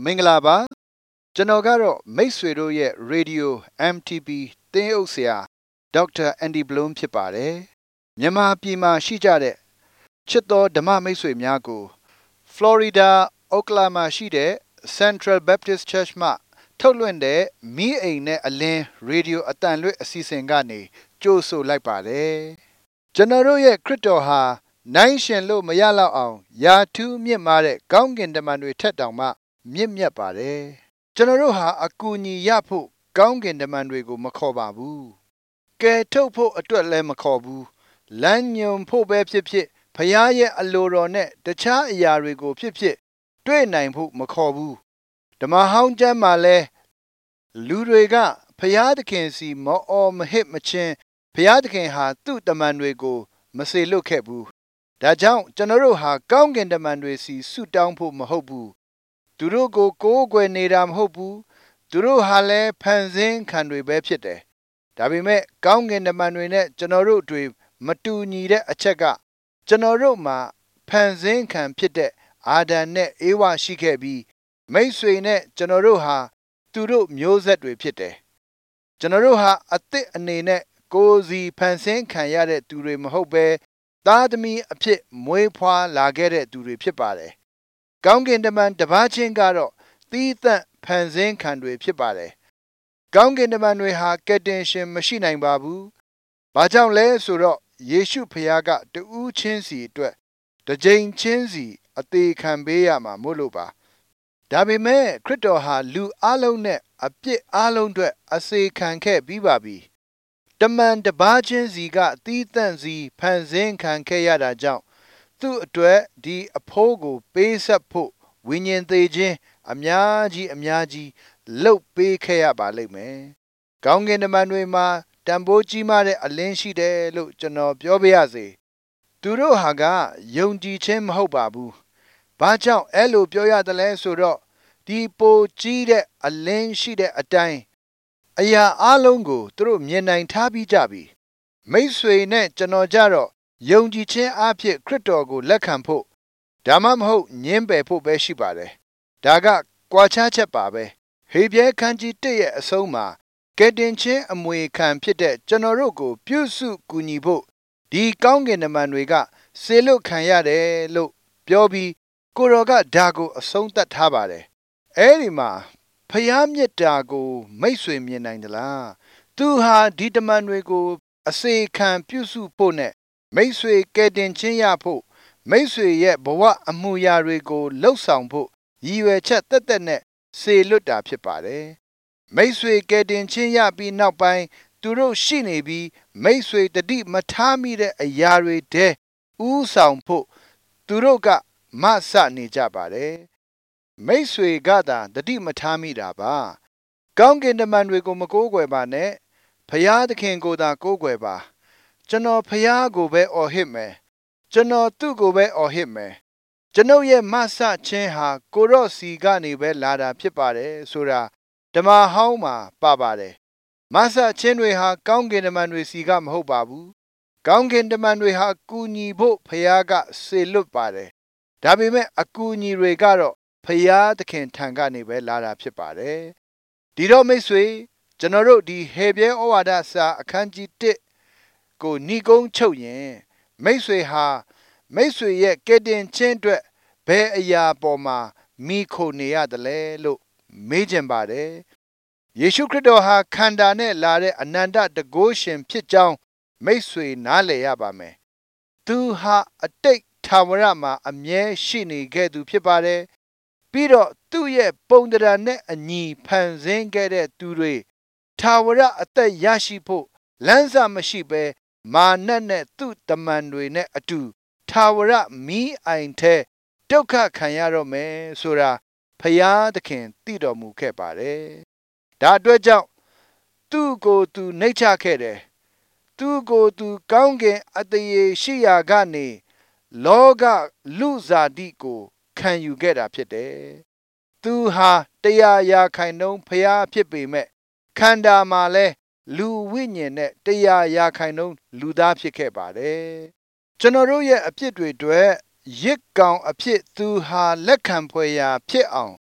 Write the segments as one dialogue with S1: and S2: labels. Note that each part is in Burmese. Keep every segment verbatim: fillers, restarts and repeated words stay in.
S1: မင်္ဂလာပါကျွန်တော်ကတော့မိတ်ဆွေတို့ရဲ့ Radio အမ် တီ ပီ သင်းအုပ်ဆရာဒေါက်တာအန်ဒီဘလုံးဖြစ်ပါတယ်မြန်မာပြည်မှာရှိကြတဲ့ချစ်တော်ဓမ္မမိတ်ဆွေများကို Florida Oklahoma ရှိတဲ့ Central Baptist Church မှထုတ်လွှင့်တဲ့မီးအိမ်နဲ့အလင်း Radio အတန်လွှင့်အစီအစဉ်ကနေကြိုဆိုလိုက်ပါတယ်ကျွန်တော်တို့ရဲ့ခရစ်တော်ဟာနိုင်ရှင်လို့မရတော့အောင်ယာထူးမြင့်မားတဲ့ကောင်းကင်တမန်တွေထက်တောင်မှမြင့်မြတ်ပါတယ်ကျွန်တော်တို့ဟာအကူအညီရဖို့ကောင်းကင်တမန်တွေကိုမခေါ်ပါဘူးကယ်ထုတ်ဖို့အတွက်လည်းမခေါ်ဘူးလမ်းညွန်ဖို့ပဲဖြစ်ဖြစ်ဖခင်ရဲ့အလိုတော်နဲ့တခြားအရာတွေကိုဖြစ်ဖြစ်တွေ့နိုင်ဖို့မခေါ်ဘူးဓမ္မဟောင်းကျမ်းမှာလဲလူတွေကဖခင်သခင်စီမောအော်မဟစ်မချင်းဖခင်သခင်ဟာသူ့တမန်တွေကိုမစေလွတ်ခဲ့ဘူးဒါကြောင့်ကျွန်တော်တို့ဟာကောင်းကင်တမန်တွေစီဆုတောင်းဖို့မဟုတ်ဘူးသူတို့ကိုကိုးကွယ်နေတာမဟုတ်ဘူးသူတို့ဟာလည်းဖန်ဆင်းခံတွေပဲဖြစ်တယ်ဒါပေမဲ့ကောင်းကင်တမန်တွေနဲ့ကျွန်တော်တို့တွေမတူညီတဲ့အချက်ကကျွန်တော်တို့မှာဖန်ဆင်းခံဖြစ်တဲ့အာဒံနဲ့အေဝါရှိခဲ့ပြီးမိတ်ဆွေနဲ့ကျွန်တော်တို့ဟာသူတို့မျိုးဆက်တွေဖြစ်တယ်ကျွန်တော်တို့ဟာအသစ်အနေနဲ့ကိုယ်စီဖန်ဆင်းခံရတဲ့သူတွေမဟုတ်ပဲသားသမီးအဖြစ်မွေးဖွားလာခဲ့တဲ့သူတွေဖြစ်ပါတယ်ကောင်းကင်တမန်တစ်ပါးချင်းကတော့သီးသန့်ဖန်ဆင်းခံတွေဖြစ်ပါတယ်ကောင်းကင်တမန်တွေဟာကယ်တင်ရှင်မရှိနိုင်ပါဘူးဘာကြောင့်လဲဆိုတော့ယေရှုဖခင်ကတူးချင်းစီအတွက်တစ်ကြိမ်ချင်းစီအသေးခံပေးရမှာမို့လို့ပါဒါပေမဲ့ခရစ်တော်ဟာလူအလုံးနဲ့အပြစ်အလုံးအတွက်အစေခံခဲ့ပြီးပါပြီတမန်တစ်ပါးချင်းစီကသီးသန့်စီဖန်ဆင်းခံခဲ့ရတာကြောင့်သူ့အတွက်ဒီအဖိုးကိုပေးဆက်ဖို့ဝိညာဉ်သေးခြင်းအများကြီးအများကြီးလှုပ်ပေးခဲ့ရပါလိမ့်မယ်။ကောင်းကင်တမန်တွေမှာတန်ဖိုးကြီးမားတဲ့အလင်းရှိတယ်လို့ကျွန်တော်ပြောပြရစေ။သူတို့ဟာကယုံကြည်ခြင်းမဟုတ်ပါဘူး။ဘာကြောင့်အဲ့လိုပြောရတယ်လဲဆိုတော့ဒီပိုကြီးတဲ့အလင်းရှိတဲ့အတိုင်းအရာအလုံးကိုသူတို့မြင်နိုင်ထားပြီးကြပြီ။မိတ်ဆွေနဲ့ကျွန်တော်ကြတော့ယုံကြည်ခြင်းအဖြစ်ခရစ်တော်ကိုလက်ခံဖို့ဒါမှမဟုတ်ညှင်းပယ်ဖို့ပဲရှိပါတယ်ဒါကကွာခြားချက်ပါပဲဟေဘရဲခန်းကြီးတစ်ရဲ့အဆုံးမှာကယ်တင်ခြင်းအမွေခံဖြစ်တဲ့ကျွန်တော်တို့ကိုပြုစုကူညီဖို့ဒီကောင်းကင်တမန်တွေကစေလွတ်ခံရတယ်လို့ပြောပြီးကိုတော်ကဒါကိုအဆုံးသတ်ထားပါတယ်အဲဒီမှာဖျားမြတ်တာကိုမိတ်ဆွေမြင်နိုင်သလားသူဟာဒီတမန်တွေကိုအစေခံပြုစုဖို့နဲ့မိတ်ဆွေကယ်တင်ခြင်းရဖို့မိတ်ဆွေရဲ့ဘဝအမှုရာတွေကိုလှုပ်ဆောင်ဖို့ရည်ရွယ်ချက်တက်တက်နဲ့စေလွတ်တာဖြစ်ပါတယ်မိတ်ဆွေကယ်တင်ခြင်းရပြီးနောက်ပိုင်းသူတို့ရှိနေပြီးမိတ်ဆွေတတိမထားမိတဲ့အရာတွေတဲဥဆောင်ဖို့သူတို့ကမဆနေကြပါတယ်မိတ်ဆွေကသာတတိမထားမိတာပါကောင်းကင်တမန်တွေကိုမကိုးကွယ်ပါနဲ့ဖျားသခင်ကိုသာကိုးကွယ်ပါကျွန်တော်ဖျားကိုပဲအော်ဟစ်မယ်ကျွန်တော်သူ့ကိုပဲအော်ဟစ်မယ်ကျွန်ုပ်ရဲ့မဆချင်းဟာကိုရော့စီကနေပဲလာတာဖြစ်ပါတယ်ဆိုတာဓမ္မဟောင်းမှာပါပါတယ်မဆချင်းတွေဟာကောင်းကင်တမန်တွေစီကမဟုတ်ပါဘူးကောင်းကင်တမန်တွေဟာကူညီဖို့ဖခင်ကစေလွတ်ပါတယ်ဒါပေမဲ့အကူအညီတွေကတော့ဖခင်သခင်ထံကနေပဲလာတာဖြစ်ပါတယ်ဒီတော့မိတ်ဆွေကျွန်တော်တို့ဒီဟေဘရဲဩဝါဒစာအခန်းကြီးတစ်ကိုဏိကုံးချုပ်ရင်မိတ်ဆွေဟာမိတ်ဆွေရဲ့ကယ်တင်ခြင်းအတွက်ဘယ်အရာပေါ်မှာမိခိုနေရတယ်လဲလို့မေးချင်ပါတယ်ယေရှုခရစ်တော်ဟာခန္ဓာနဲ့လာတဲ့အနန္တတန်ခိုးရှင်ဖြစ်ကြောင်းမိတ်ဆွေနားလည်ရပါမယ်သူဟာအတိတ်ထာဝရမှာအမြဲရှိနေခဲ့သူဖြစ်ပါတယ်ပြီးတော့သူ့ရဲ့ပုံသဏ္ဍာန်နဲ့အညီဖန်ဆင်းခဲ့တဲ့သူတွေထာဝရအသက်ရရှိဖို့လမ်းစာမရှိပဲမာနနဲ့သူ့တမန်တွေနဲ့အတူထာဝရမီးအိုင်ထဲဒုက္ခခံရတော့မယ်ဆိုတာဖယားသခင်သိတော်မူခဲ့ပါတယ်ဒါအတွက်ကြောင့်သူ့ကိုယ်သူနှိမ့်ချခဲ့တယ်သူ့ကိုယ်သူကောင်းကင်အတရေရှိရာကနေလောကလူစားတိကိုခံယူခဲ့တာဖြစ်တယ်သူဟာတရားရာခိုင်နှုန်းဖယားဖြစ်ပေမဲ့ခန္ဓာမှာလဲလူဝိညာဉ်နဲ့တရားရာခိုင်နှုန်းလူသားဖြစ်ခဲ့ပါတယ်ကျွန်တော်တို့ရဲ့အဖြစ်တွေအတွက်ရစ်ကောင်အဖြစ်သူဟာလက်ခံဖွယ်ရာဖြစ်အောင်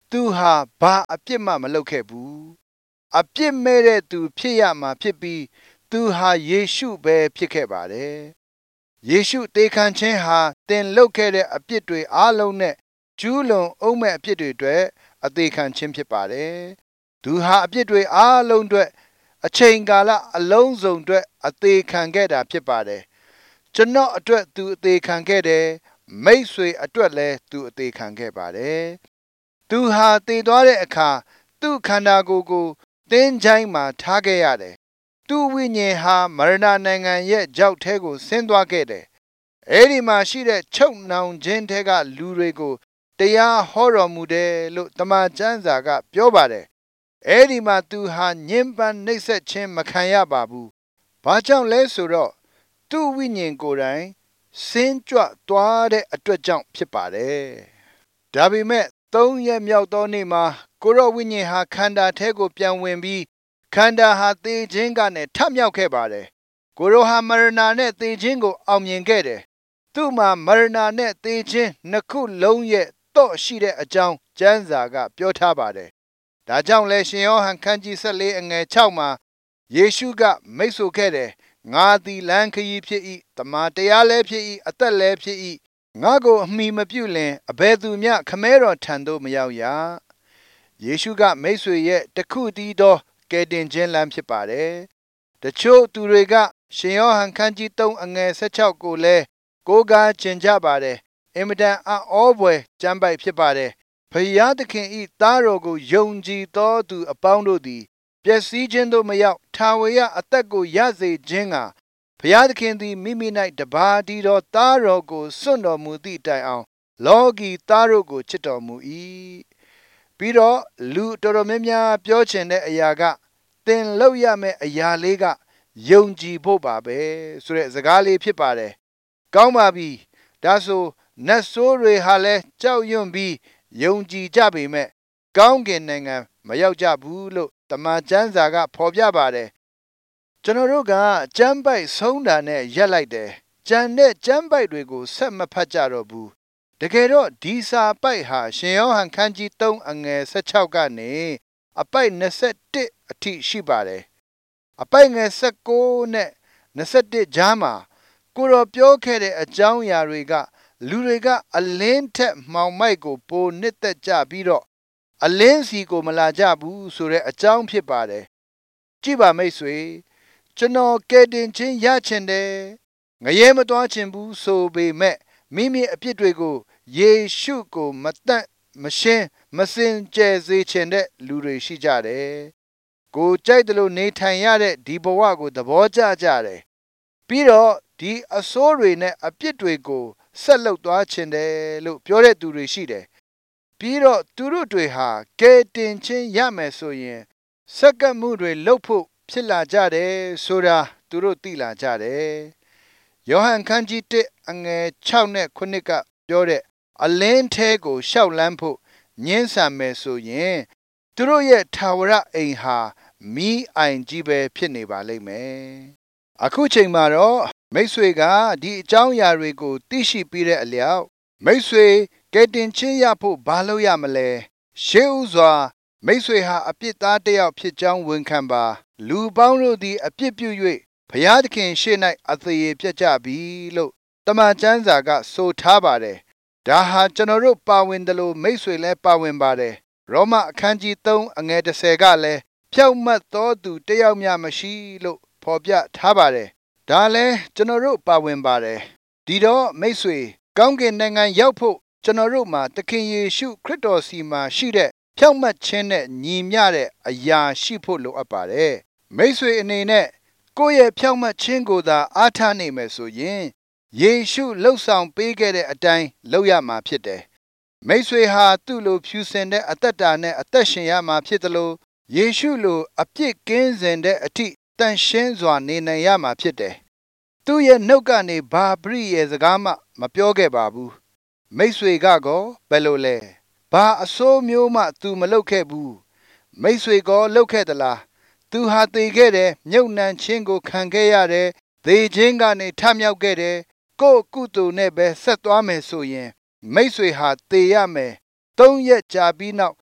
S1: သူဟာဘာအပြစ်မှမလုပ်ခဲ့ဘူးအပြစ်မဲ့တဲ့သူဖြစ်ရမှာဖြစ်ပြီးသူဟာယေရှုပဲဖြစ်ခဲ့ပါတယ်ယေရှုတေခံခြင်းဟာတင်လုပ်ခဲ့တဲ့အပြစ်တွေအားလုံးနဲ့ကျူးလွန်အောင်မဲ့အပြစ်တွေအတွက်အသေးခံခြင်းဖြစ်ပါတယ်သူဟာအပြစ်တွေအားလုံးအတွက်အချိန်ကာလအလုံးစုံအတွက်အသေးခံခဲ့တာဖြစ်ပါတယ်ကျွန်တော်အတွက်သူအသေးခံခဲ့တယ်မိတ်ဆွေအတွက်လည်းသူအသေးခံခဲ့ပါတယ်သူဟာတည်သွားတဲ့အခါသူ့ခန္ဓာကိုယ်ကိုတင်းချိုင်းမှာထားခဲ့ရတယ်သူ့ဝိညာဉ်ဟာမရဏနိုင်ငံရဲ့ကြောက်ထဲကိုဆင်းသွားခဲ့တယ်အဲ့ဒီမှာရှိတဲ့ချုပ်နှောင်ခြင်းထဲကလူတွေကိုတရားဟောတော်မူတယ်လို့တမန်ကျမ်းစာကပြောပါတယ်အဲ့ဒီမှာသူဟာညှဉ်းပန်းနှိပ်စက်ခြင်းမခံရပါဘူးဘာကြောင့်လဲဆိုတော့သူ့ဝိညာဉ်ကိုယ်တိုင်ဆင်းကြွသွားတဲ့အတွက်ကြောင့်ဖြစ်ပါတယ်ဒါပေမဲ့သုံးရက်မြောက်သောနေ့မှာကိုရောဝိညာဉ်ဟာခန္ဓာထဲကိုပြန်ဝင်ပြီးခန္ဓာဟာသေခြင်းကနေထမြောက်ခဲ့ပါတယ်ကိုရောဟာမရဏနဲ့သေခြင်းကိုအောင်မြင်ခဲ့တယ်သူ့မှာမရဏနဲ့သေခြင်းနှစ်ခုလုံးရဲ့တော့ရှိတဲ့အကြောင်းကျမ်းစာကပြောထားပါတယ်ဒါကြောင့်လဲရှင်ယောဟန်ခန်းကြီး၁၄အငယ်၆မှာယေရှုကမိတ်ဆိုခဲ့တယ်ငါသည်လမ်းခရီးဖြစ်၏တမန်တရားလည်းဖြစ်၏အသက်လည်းဖြစ်၏ငါကိုအမိမပြုလင်အဘယ်သူမျှခမဲတော်ထံသို့မရောက်ရယေရှုကမိတ်ဆွေရဲ့တခုတည်းသောကယ်တင်ခြင်းလမ်းဖြစ်ပါတယ်တချို့သူတွေကရှင်ယောဟန်ခန်းကြီး၃အငယ်၁၆ကိုလည်းကိုးကားကျင်ကြပါတယ်အင်မတန်အံ့ဩဖွယ်ကျမ်းပိုက်ဖြစ်ပါတယ်ဖယားသခင်၏သားတော်ကိုယုံကြည်သောသူအပေါင်းတို့သည်ပျက်စီးခြင်းသို့မရောက်ထာဝရအသက်ကိုရစေခြင်းကဖယားသခင်သည်မိမိ၌တပါးတည်းသောသားတော်ကိုစွန့်တော်မူသည့်တိုင်အောင်လောကီသားတို့ကိုချစ်တော်မူ၏ပြီးတော့လူတော်တော်များများပြောချင်တဲ့အရာကသင်လုပ်ရမယ့်အရာလေးကယုံကြည်ဖို့ပါပဲဆိုတဲ့စကားလေးဖြစ်ပါတယ်ကောင်းပါပြီဒါဆိုနတ်ဆိုးတွေဟာလည်းကြောက်ရွံ့ပြီးယုံကြည်ကြပေမဲ့ကောင်းကင်နိုင်ငံမရောက်ကြဘူးလို့တမန်ကျမ်းစာကဖော်ပြပါတယ်ကျွန်တော်တို့ကကျမ်းပိုက်ဆုံးတာနဲ့ရက်လိုက်တယ်ကျန်တဲ့ကျမ်းပိုက်တွေကိုဆက်မဖတ်ကြတော့ဘူးတကယ်တော့ဒီစာပိုက်ဟာရှင်ယောဟန်ခန်းကြီး၃အငယ်၁၆ကနေအပိုက်၂၁အထိရှိပါတယ်အပိုက်ငယ်၁၉နဲ့၂၁ကြားမှာကိုရောပြောခဲ့တဲ့အကြောင်းအရာတွေကလူတွေကအလင်းထက်မှောင်မိုက်ကိုပိုနှစ်သက်ကြပြီးတော့အလင်းစီကိုမလာကြဘူးဆိုတဲ့အကြောင်းဖြစ်ပါတယ်ကြည့်ပါမိတ်ဆွေကျွန်တော်ကယ်တင်ခြင်းရချင်တယ်ငရဲမသွားချင်ဘူးဆိုပေမဲ့မိမိအပြစ်တွေကိုယေရှုကိုမတန့်မရှင်းမစင်ကြယ်စေချင်တဲ့လူတွေရှိကြတယ်ကိုကြိုက်တယ်လို့နေထိုင်ရတဲ့ဒီဘဝကိုသဘောကျကြတယ်ပြီးတော့ဒီအဆိုးတွေနဲ့အပြစ်တွေကိုဆက်လုပ်သွားချင်တယ်လို့ပြောတဲ့သူတွေရှိတယ်ပြီးတော့သူတို့တွေဟာကယ်တင်ခြင်းရမယ်ဆိုရင်စက္ကန့်မှုတွေလုပ်ဖို့ဖြစ်လာကြတယ်ဆိုတာသူတို့သိလာကြတယ်ယောဟန်ခန်းကြီး၁အငယ်၆နဲ့၉ကပြောတဲ့အလင်းထဲကိုရှောက်လန်းဖို့ညှင်းဆန်မယ်ဆိုရင်သူတို့ရဲ့ထာဝရအိမ်ဟာမီးအိုင်ကြီးပဲဖြစ်နေပါလိမ့်မယ်အခုချိန်မှာတော့မိတ်ဆွေကဒီအကြောင်းအရာတွေကိုသိရှိပြီးတဲ့အလျောက်မိတ်ဆွေကယ်တင်ခြင်းရဖို့ဘာလို့ရမလဲရှေးဥစွာမိတ်ဆွေဟာအပြစ်သားတစ်ယောက်ဖြစ်ကြောင်းဝန်ခံပါလူပေါင်းတို့သည်အပြစ်ပြု၍ဘုရားသခင်ရှေ့၌အသရေပြတ်ကြပြီလို့တမန်ကျမ်းစာကဆိုထားပါတယ်ဒါဟာကျွန်တော်တို့ပါဝင်တယ်လို့မိတ်ဆွေလည်းပါဝင်ပါတယ်ရောမအခန်းကြီး၃အငယ်၁၀ကလည်းဖြောက်မှတ်သောသူတယောက်မျှမရှိလို့ဖော်ပြထားပါတယ်ဒါလည်းကျွန်တော်တို့ပါဝင်ပါတယ်ဒီတော့မိတ်ဆွေကောင်းကင်နိုင်ငံရောက်ဖို့ကျွန်တော်တို့မှာသခင်ယေရှုခရစ်တော်စီမှာရှိတဲ့ဖြောက်မှတ်ခြင်းနဲ့ညီမျှတဲ့အရာရှိဖို့လိုအပ်ပါတယ်မိတ်ဆွေအနေနဲ့ကိုယ့်ရဲ့ဖြောက်မှတ်ခြင်းကိုသာအားထားနေမယ်ဆိုရင်ယေရှုလှုပ်ဆောင်ပေးခဲ့တဲ့အတိုင်းလုပ်ရမှာဖြစ်တယ်မိတ်ဆွေဟာသူ့လိုဖြူစင်တဲ့အသက်တာနဲ့အသက်ရှင်ရမှာဖြစ်တယ်လို့ယေရှုလိုအပြစ်ကင်းစင်တဲ့အထိတန်ရှင်းစွာနေနိုင်ရမှာဖြစ်တယ်သူ့ရဲ့နှုတ်ကနေဘာပရိရဲ့စကားမှမပြောခဲ့ပါဘူးမိတ်ဆွေကကောဘယ်လိုလဲဘာအဆိုးမျိုးမှသူမလုပ်ခဲ့ဘူးမိတ်ဆွေကောလုပ်ခဲ့သလားသူဟာသေခဲ့တယ်မြုပ်နှံခြင်းကိုခံခဲ့ရတယ်သေခြင်းကနေထမြောက်ခဲ့တယ်ကိုယ့်ကုသိုလ်နဲ့ပဲဆက်သွားမယ်ဆိုရင်မိတ်ဆွေဟာသေရမယ်သုံးရက်ကြာပြီးနောက်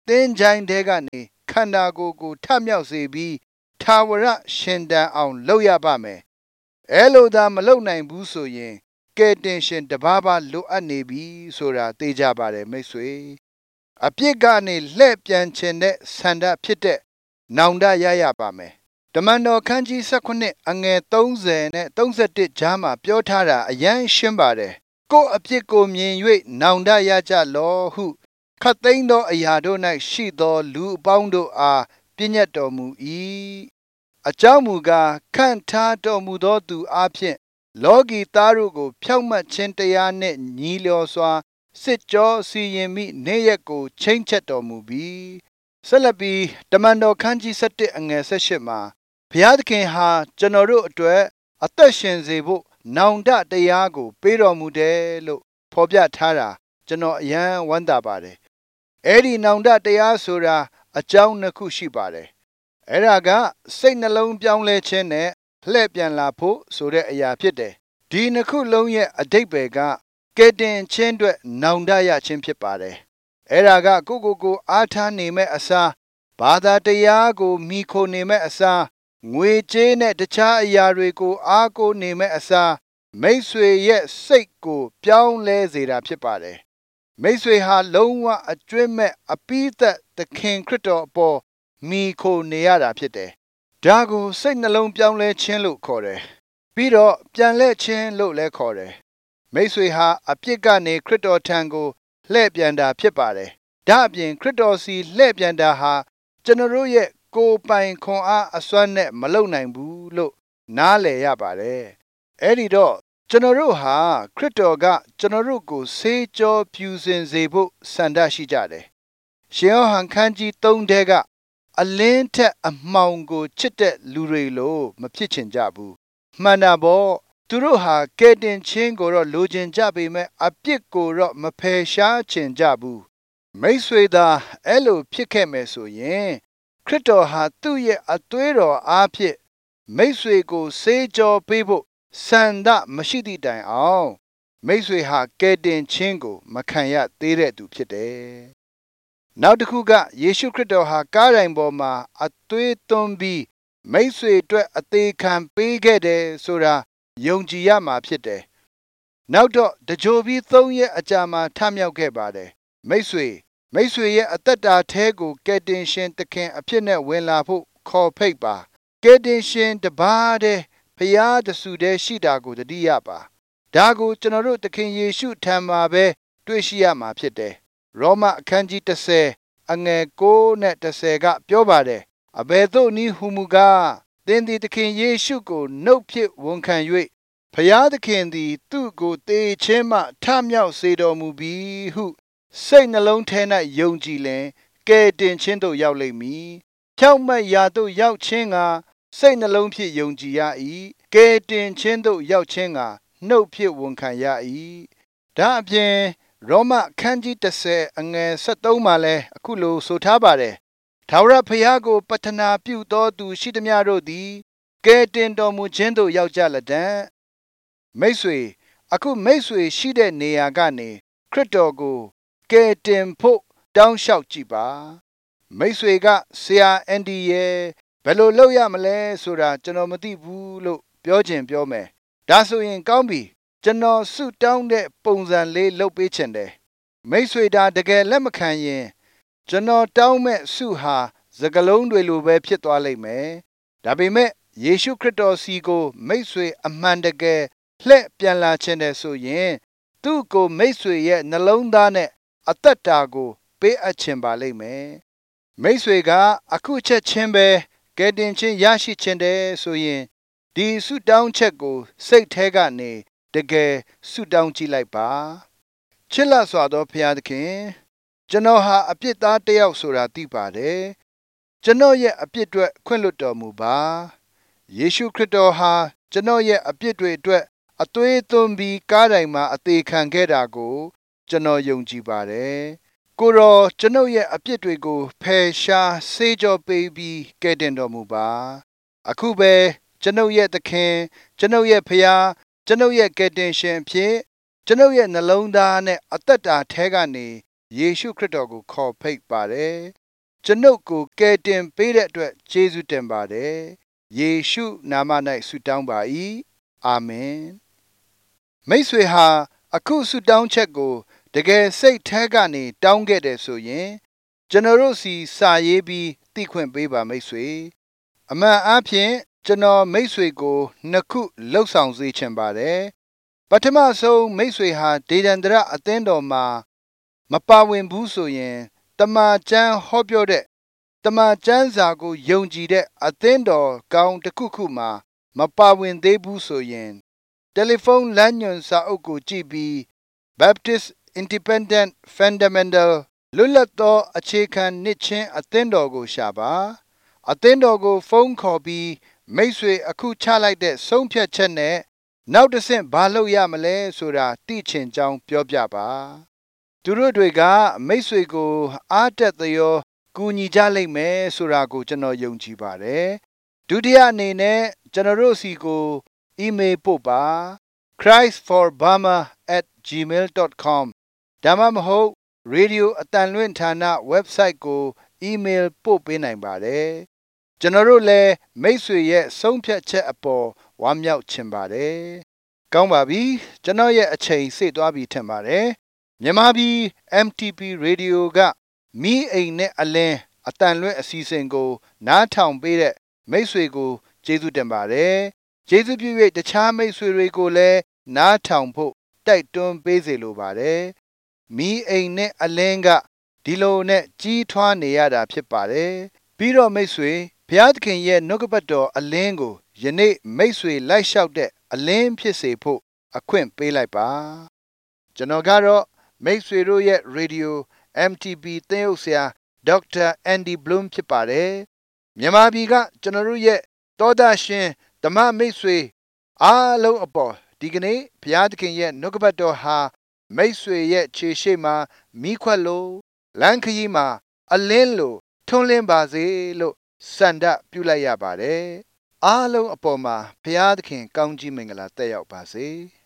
S1: သင်ချိုင်းတဲကနေခန္ဓာကိုယ်ကိုထမြောက်စေပြီးထာဝရရှင်တန်အောင်လုပ်ရပါမယ်အဲလိုသာမလုပ်နိုင်ဘူးဆိုရင်ကယ်တင်ရှင်တပါးပါလိုအပ်နေပြီဆိုတာသိကြပါတယ်မိတ်ဆွေအပြစ်ကနေလှည့်ပြန်ခြင်းတဲ့ဆန္ဒဖြစ်တဲ့နောင်တရရပါမယ်တမန်တော်ခန်းကြီး၁၈အငယ်၃၀နဲ့၃၁ကြားမှာပြောထားတာအယမ်းရှင်းပါတယ်ကိုယ်အပြစ်ကိုမြင်၍နောင်တရကြလောဟုခတ်သိမ်းသောအရာတို့၌ရှိသောလူအပေါင်းတို့အားပြညတ်တော်မူ၏အကြောင်းမူကားခန့်ထားတော်မူသောသူအားဖြင့်လောကီသားတို့ကိုဖြောင့်မတ်ခြင်းတရားနှင့်ညီလျော်စွာစစ်ကြောစီရင်မိနေ့ရက်ကိုချိန်ချက်တော်မူပြီးဆက်လက်ပြီးတမန်တော်ခန်းကြီး၁၁အငယ်၁၈မှာဘုရားသခင်ဟာကျွန်တော်တို့အတွက်အသက်ရှင်စေဖို့နောင်တတရားကိုပေးတော်မူတယ်လို့ဖော်ပြထားတာကျွန်တော်အယံဝမ်းသာပါတယ်အဲ့ဒီနောင်တတရားဆိုတာအကြောင်းနှစ်ခုရှိပါတယ်အဲ့ဒါကစိတ်နှလုံးပြောင်းလဲခြင်းနဲ့လှည့်ပြန်လာဖို့ဆိုတဲ့အရာဖြစ်တယ်ဒီနှစ်ခုလုံးရဲ့အဓိပ္ပာယ်ကကယ်တင်ခြင်းအတွက်နောင်တရခြင်းဖြစ်ပါတယ်အဲ့ဒါကကိုကိုကိုအားထားနေမဲ့အစားဘာသာတရားကိုမိခိုနေမဲ့အစားငွေကြေးနဲ့တခြားအရာတွေကိုအားကိုးနေမဲ့အစားမိတ်ဆွေရဲ့စိတ်ကိုပြောင်းလဲစေတာဖြစ်ပါတယ်မိတ်ဆွေဟာလုံးဝအကျွင့်မဲ့အပိသက်သခင်ခရစ်တော်အပေါ်မိခိုနေရတာဖြစ်တယ်ဒါကိုစိတ်နှလုံးပြောင်းလဲခြင်းလို့ခေါ်တယ်ပြီးတော့ပြန်လဲခြင်းလို့လည်းခေါ်တယ်မိတ်ဆွေဟာအပြစ်ကနေခရစ်တော်ထံကိုလှည့်ပြန်တာဖြစ်ပါတယ်ဒါအပြင်ခရစ်တော်စီလှည့်ပြန်တာဟာကျွန်တော်တို့ရဲ့ကိုယ်ပိုင်ခွန်အားအစွမ်းနဲ့မလုံနိုင်ဘူးလို့နားလည်ရပါတယ်အဲ့ဒီတော့ကျွန်တော်တို့ဟာခရစ်တော်ကကျွန်တော်တို့ကိုဆေးကြောဖြူစင်စေဖို့ဆန္ဒရှိကြတယ်ရှင်ယောဟန်ခန်းကြီး၃ထဲကအလင်းထက်အမှောင်ကိုချစ်တဲ့လူတွေလို့မဖြစ်ချင်ကြဘူးမှန်တာပေါ့သူတို့ဟာကယ်တင်ခြင်းကိုတော့လိုချင်ကြပေမဲ့အပြစ်ကိုတော့မဖယ်ရှားချင်ကြဘူးမိတ်ဆွေသာအဲ့လိုဖြစ်ခဲ့မယ်ဆိုရင်ခရစ်တော်ဟာသူ့ရဲ့အသွေးတော်အားဖြင့်မိတ်ဆွေကိုဆေးကြောပေးဖို့ဆန္ဒမရှိသည့်တိုင်အောင်မိတ်ဆွေဟာကယ်တင်ခြင်းကိုမခံရသေးတဲ့သူဖြစ်တယ်နောက်တစ်ခုကယေရှုခရစ်တော်ဟာကားတိုင်ပေါ်မှာအသွေးသွန်းပြီးမိတ်ဆွေအတွက်အသေးခံပေးခဲ့တယ်ဆိုတာယုံကြည်ရမှာဖြစ်တယ်နောက်တော့တကြိုပြီးသုံးရက်အကြာမှာထမြောက်ခဲ့ပါတယ်မိတ်ဆွေမိတ်ဆွေရဲ့အသက်တာแท้ကိုကယ်တင်ရှင်သခင်အဖြစ်နဲ့ဝင်လာဖို့ခေါ်ဖိတ်ပါကယ်တင်ရှင်တပါးတည်းဖျားတဆူတည်းရှိတာကိုတတိယပါဒါကိုကျွန်တော်တို့သခင်ယေရှုထံမှာပဲတွေ့ရှိရမှာဖြစ်တယ်ရောမအခန်းကြီး၁၀အငယ်၉နဲ့၁၀ကပြောပါတယ်အဘယ်သို့နည်းဟူမူကားသင်သည်သခင်ယေရှုကိုနှုတ်ဖြင့်ဝန်ခံ၍ဖျားသခင်သည်သူ့ကိုသေခြင်းမှထမြောက်စေတော်မူပြီဟုစိတ်နှလုံးထဲ၌ယုံကြည်လင်ကယ်တင်ခြင်းသို့ရောက်လိမ့်မည်ဖြောင့်မတ်ရာသို့ရောက်ခြင်းကစိတ်နှလုံးဖြင့်ယုံကြည်ရ၏ကယ်တင်ခြင်းသို့ရောက်ခြင်းကနှုတ်ဖြင့်ဝန်ခံရ၏ဒါအပြင်ရောမခန်းကြီး၁၀အငယ်၁၃မှာလည်းအခုလိုဆိုထားပါတယ်ထာဝရဘုရားကိုပတ္ထနာပြုသောသူရှိသမျှတို့သည်ကယ်တင်တော်မူခြင်းသို့ရောက်ကြလတံ့မိတ်ဆွေအခုမိတ်ဆွေရှိတဲ့နေရာကနေခရစ်တော်ကိုကယ်တင်ဖို့တောင်းလျှောက်ကြည့်ပါမိတ်ဆွေကဆရာအန်ဒီရဲ့ဘယ်လိုလုပ်ရမလဲဆိုတာကျွန်တော်မသိဘူးလို့ပြောချင်ပြောမယ်ဒါဆိုရင်ကောင်းပြီကျွန်တော်ဆုတောင်းတဲ့ပုံစံလေးလုပ်ပေးချင်တယ်မိတ်ဆွေဒါတကယ်လက်မခံရင်ကျွန်တော်တောင်းမဲ့ဆုဟာစကလုံးတွေလိုပဲဖြစ်သွားလိမ့်မယ်ဒါပေမဲ့ယေရှုခရစ်တော်စီကိုမိတ်ဆွေအမှန်တကယ်လှည့်ပြန်လာခြင်းတဲ့ဆိုရင်သူ့ကိုမိတ်ဆွေရဲ့နှလုံးသားနဲ့အသက်တာကိုပေးအပ်ခြင်းပါလိမ့်မယ်မိတ်ဆွေကအခုချက်ချင်းပဲကယ်တင်ခြင်းရရှိခြင်းတဲ့ဆိုရင်ဒီဆုတောင်းချက်ကိုစိတ်ထဲကနေတကယ်ဆုတောင်းကြည့်လိုက်ပါချစ်လစွာသောဘုရားသခင်ကျွန်တော်ဟာအပြစ်သားတစ်ယောက်ဆိုတာသိပါတယ်ကျွန်တော်ရဲ့အပြစ်အတွက်ခွင့်လွှတ်တော်မူပါယေရှုခရစ်တော်ဟာကျွန်တော်ရဲ့အပြစ်တွေအတွက်အသွေးသွန်းပြီးကားတိုင်မှာအသေးခံခဲ့တာကိုကျွန်တော်ယုံကြည်ပါတယ်ကိုရောကျွန်ုပ်ရဲ့အပြစ်တွေကိုဖယ်ရှားဆေးကြောပေးပြီးကယ်တင်တော်မူပါအခုပဲကျွန်ုပ်ရဲ့သခင်ကျွန်ုပ်ရဲ့ဖခင်ကျွန်ုပ်ရဲ့ကယ်တင်ရှင်ဖြစ်ကျွန်ုပ်ရဲ့နှလုံးသားနဲ့အသက်တာထဲကနေယေရှုခရစ်တော်ကိုခေါ်ဖိတ်ပါတယ်ကျွန်ုပ်ကိုကယ်တင်ပေးတဲ့အတွက်ကျေးဇူးတင်ပါတယ်ယေရှုနာမ၌ဆုတောင်းပါ၏အာမင်မိတ်ဆွေဟာအခုဆုတောင်းချက်ကိုတကယ်စိတ်ထဲကနေတောင်းခဲ့တယ်ဆိုရင်ကျွန်တော်တို့စီစာရေးပြီးသိခွင့်ပေးပါမိတ်ဆွေအမှန်အားဖြင့်ကျွန်တော်မိတ်ဆွေကိုနှစ်ခုလှုပ်ဆောင်စေချင်ပါတယ်ပထမဆုံးမိတ်ဆွေဟာဒေဒန္တရအသင်းတော်မှာမပါဝင်ဘူးဆိုရင်တမန်ကျမ်းဟောပြောတဲ့တမန်ကျမ်းစာကိုယုံကြည်တဲ့အသင်းတော်ကောင်းတစ်ခုခုမှာမပါဝင်သေးဘူးဆိုရင်တယ်လီဖုန်းလမ်းညွှန်စာအုပ်ကိုကြည့်ပြီး Baptist Independent Fundamental လွတ်လပ်သောအခြေခံနှစ်ချင်းအသင်းတော်ကိုရှာပါအသင်းတော်ကိုဖုန်းခေါ်ပြီးမိတ်ဆွေအခုချလိုက်တဲ့ဆုံးဖြတ်ချက်နဲ့နောက်တစ်ဆင့်ဘာလုပ်ရမလဲဆိုတာသိချင်ကြောင်းပြောပြပါသူတို့တွေကမိတ်ဆွေကိုအားတက်သရောကူညီကြလိမ့်မယ်ဆိုတာကိုကျွန်တော်ယုံကြည်ပါတယ်ဒုတိယအနေနဲ့ကျွန်တော်တို့စီကိုအီးမေးလ်ပို့ပါ christ for burma at gmail dot com ဒါမှမဟုတ် Radio အတန်လွင့်ဌာန website ကိုအီးမေးလ်ပို့ပေးနိုင်ပါတယ်ကျွန်တော်တို့လည်းမိတ်ဆွေရဲ့ဆုံးဖြတ်ချက်အပေါ်ဝမ်းမြောက်ချင်ပါတယ်ကောင်းပါပြီကျွန်တော်ရဲ့အချိန်စေ့သွားပြီထင်ပါတယ်မြန်မာပြည် အမ် တီ ပီ Radio ကမီးအိမ်နဲ့အလင်းအတန်လွင့်အစီအစဉ်ကိုနားထောင်ပေးတဲ့မိတ်ဆွေကိုကျေးဇူးတင်ပါတယ်ကျေးဇူးပြု၍တခြားမိတ်ဆွေတွေကိုလည်းနားထောင်ဖို့တိုက်တွန်းပေးစေလိုပါတယ်မီးအိမ်နဲ့အလင်းကဒီလိုနဲ့ကြီးထွားနေရတာဖြစ်ပါတယ်ပြီးတော့မိတ်ဆွေဘုရားသခင်ရဲ့နှုတ်ကပတ်တော်အလင်းကိုယနေ့မိတ်ဆွေလိုက်လျှောက်တဲ့အလင်းဖြစ်စေဖို့အခွင့်ပေးလိုက်ပါကျွန်တော်ကတော့မိတ်ဆွေတို့ရဲ့ Radio အမ် တီ ပီ သင်းအုပ်ဆရာဒေါက်တာအန်ဒီဘလုံးဖြစ်ပါတယ်မြန်မာပြည်ကကျွန်တော်တို့ရဲ့သောတာရှင်ဓမ္မမိတ်ဆွေအားလုံးအပေါ်ဒီကနေ့ဘုရားသခင်ရဲ့နှုတ်ကပတ်တော်ဟာမိတ်ဆွေရဲ့ခြေရှိမှာမိခွက်လို့လမ်းခရီးမှာအလင်းလို့ထွန်းလင်းပါစေလို့စန္ဒပြုလိုက်ရပါတယ်အားလုံးအပေါ်မှာဘုရားသခင်ကောင်းကြီးမင်္ဂလာတက်ရောက်ပါစေ